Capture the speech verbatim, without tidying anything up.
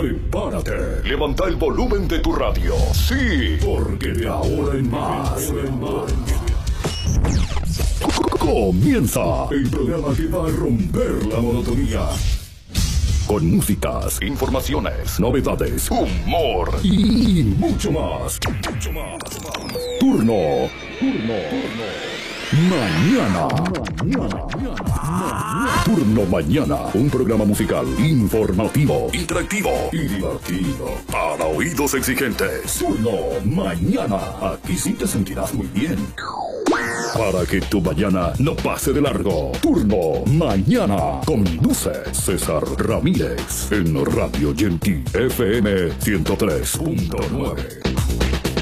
prepárate. Levanta el volumen de tu radio. Sí, porque de ahora en más. Comienza el programa que va a romper la monotonía. Con músicas, informaciones, novedades, humor y, y mucho más. Mucho más. Turno. Turno. Turno. Mañana. Mañana. Mañana. Turno Mañana. Un programa musical, informativo, interactivo y divertido. Para oídos exigentes. Turno Mañana. Aquí sí te sentirás muy bien. Para que tu mañana no pase de largo. Turno Mañana. Conduce César Ramírez en Radio Gentil F M ciento tres punto nueve.